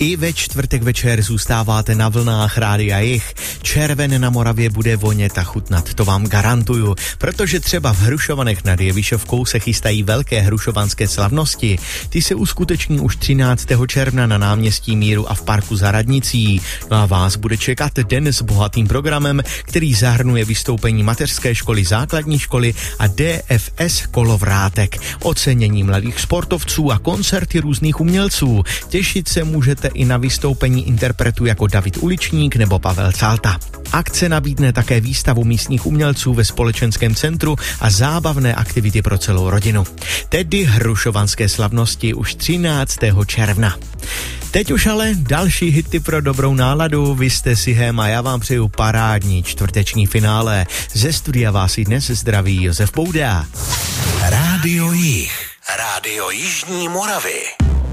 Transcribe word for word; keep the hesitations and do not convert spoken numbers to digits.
I ve čtvrtek večer zůstáváte na vlnách Rádia Jih. Červen na Moravě bude vonět a chutnat, to vám garantuju, protože třeba v Hrušovanech nad Jevišovkou se chystají velké hrušovanské slavnosti. Ty se uskuteční už třináctého června na náměstí Míru a v parku za radnicí. No a vás bude čekat den s bohatým programem, který zahrnuje vystoupení mateřské školy, základní školy a D F S Kolovrátek, ocenění mladých sportovců a koncerty různých umělců. Těšit se můžete i na vystoupení interpretů jako David Uličník nebo Pavel Calta. Akce nabídne také výstavu místních umělců ve společenském centru a zábavné aktivity pro celou rodinu. Tedy hrušovanské slavnosti už třináctého června. Teď už ale další hity pro dobrou náladu. Vy jste si Hem a já vám přeju parádní čtvrteční finále. Ze studia vás i dnes zdraví Josef Bouda. Rádio Jih. Rádio Jižní Moravy.